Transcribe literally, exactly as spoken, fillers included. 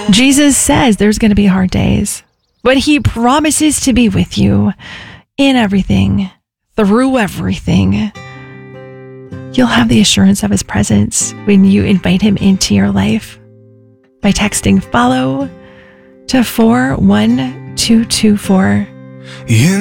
Jesus says there's going to be hard days, but he promises to be with you in everything, through everything. You'll have the assurance of his presence when you invite him into your life by texting follow to four one two two four.